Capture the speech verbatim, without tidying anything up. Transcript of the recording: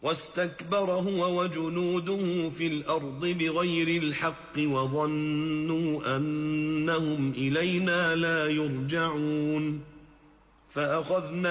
واستكبر هو وجنوده في الأرض بغير الحق وظنوا أنهم إلينا لا يرجعون فأخذنا